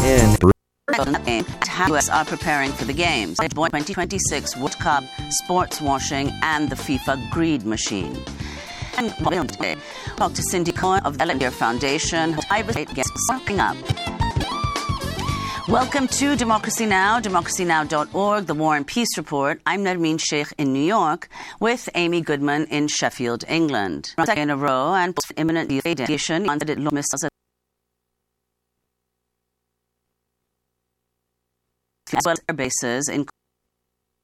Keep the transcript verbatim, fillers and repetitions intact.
in how U S are preparing for the games, twenty twenty-six World Cup, sports washing, and the FIFA greed machine. And Doctor Cindy Cohen of the Elliott Foundation, guest working up. Welcome to Democracy Now!, democracy now dot org, the War and Peace Report. I'm Nermeen Sheikh in New York with Amy Goodman in Sheffield, England. Second in a row and imminent edition on the missiles as well as air bases in